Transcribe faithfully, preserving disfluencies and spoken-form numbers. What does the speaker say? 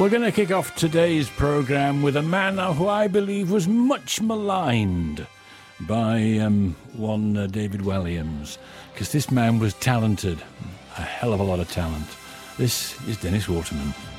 We're going to kick off today's programme with a man who I believe was much maligned by um, one uh, David Walliams, because this man was talented, a hell of a lot of talent. This is Dennis Waterman.